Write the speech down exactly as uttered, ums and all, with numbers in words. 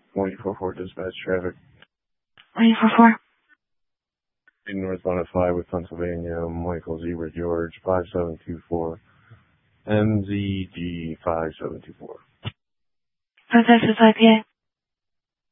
one four four dispatch traffic. one four four. Northbound at five with Pennsylvania, Michael Zebra George, five seven two four, M Z G five seven two four. Princess is I P A.